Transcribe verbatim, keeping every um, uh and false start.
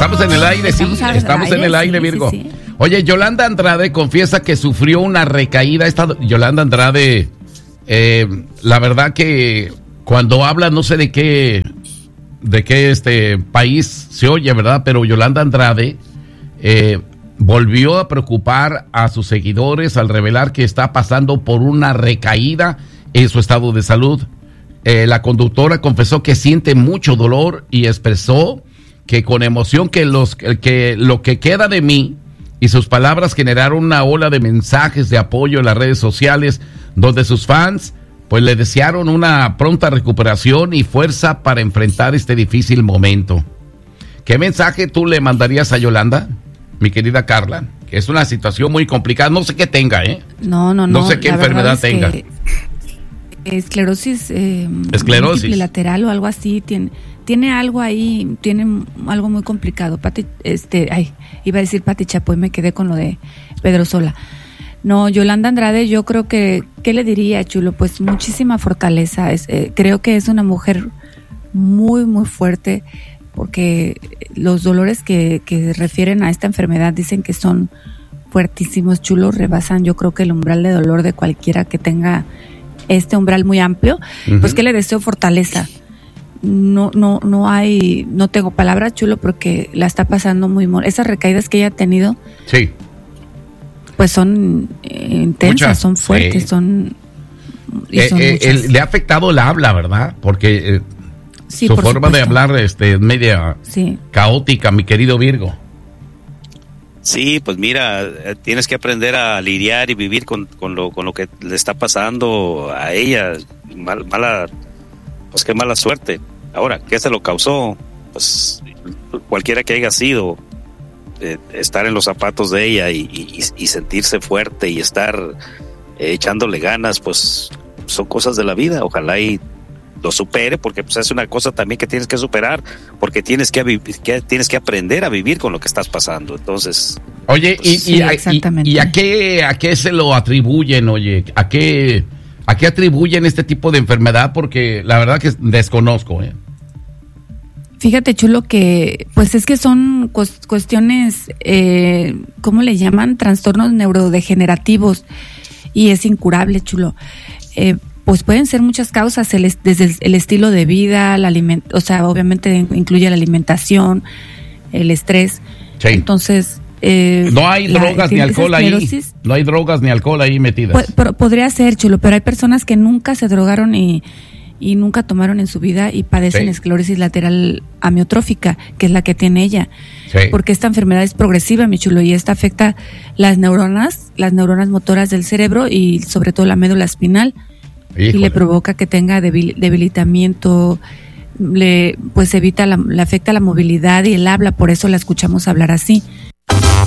estamos en el aire, estamos sí, al estamos aire, en el aire, sí, Virgo. sí, sí. Oye, Yolanda Andrade confiesa que sufrió una recaída. Esta Yolanda Andrade, eh, la verdad que cuando habla, no sé de qué, de qué este país se oye, ¿verdad? Pero Yolanda Andrade eh, volvió a preocupar a sus seguidores al revelar que está pasando por una recaída en su estado de salud. Eh, la conductora confesó que siente mucho dolor y expresó que con emoción que, los, que lo que queda de mí, y sus palabras generaron una ola de mensajes de apoyo en las redes sociales, donde sus fans pues le desearon una pronta recuperación y fuerza para enfrentar este difícil momento. ¿Qué mensaje tú le mandarías a Yolanda, mi querida Carla? Que es una situación muy complicada, no sé qué tenga, ¿eh? No, no, no. No sé qué la enfermedad es tenga. Esclerosis, eh, Esclerosis lateral o algo así, tiene, tiene algo ahí, tiene algo muy complicado. Pati, este, ay, iba a decir Pati Chapoy, me quedé con lo de Pedro Sola. No, Yolanda Andrade, yo creo que, ¿qué le diría, Chulo? Pues muchísima fortaleza. Es, eh, creo que es una mujer muy, muy fuerte, porque los dolores que, que refieren a esta enfermedad dicen que son fuertísimos, Chulo, rebasan yo creo que el umbral de dolor de cualquiera que tenga este umbral muy amplio. Uh-huh. Pues que le deseo fortaleza. No, no, no hay, no tengo palabras, Chulo, porque la está pasando muy mal. Esas recaídas que ella ha tenido, sí, pues son eh, intensas, muchas, son fuertes, sí. son, y eh, son eh, el, le ha afectado el habla, ¿verdad? Porque eh, sí, su forma supuesto. de hablar este, es media sí. caótica, mi querido Virgo. Sí, pues mira, tienes que aprender a lidiar y vivir con, con lo con lo que le está pasando a ella. Mal, mala, pues qué mala suerte. Ahora, ¿qué se lo causó? Pues cualquiera que haya sido, eh, estar en los zapatos de ella y, y, y sentirse fuerte y estar eh, echándole ganas, pues son cosas de la vida. Ojalá y lo supere, porque pues es una cosa también que tienes que superar, porque tienes que, que tienes que aprender a vivir con lo que estás pasando. Entonces, oye, pues, y, sí, y, y, y a qué a qué se lo atribuyen, oye, a qué a qué atribuyen este tipo de enfermedad, porque la verdad que desconozco, eh. Fíjate, Chulo, que pues es que son cuestiones, eh, ¿cómo le llaman? Trastornos neurodegenerativos, y es incurable, Chulo. Eh, Pues pueden ser muchas causas, el, desde el, el estilo de vida, la aliment, o sea, obviamente incluye la alimentación, el estrés. Sí. Entonces, eh, no hay drogas ni alcohol ahí. No hay drogas ni alcohol ahí metidas. Pues, pero, podría ser, Chulo, pero hay personas que nunca se drogaron y, y nunca tomaron en su vida y padecen sí. esclerosis lateral amiotrófica, que es la que tiene ella. Sí. Porque esta enfermedad es progresiva, mi Chulo, y esta afecta las neuronas, las neuronas motoras del cerebro y sobre todo la médula espinal. Híjole. Y le provoca que tenga debil, debilitamiento, le pues evita la, le afecta la movilidad y el habla, por eso la escuchamos hablar así.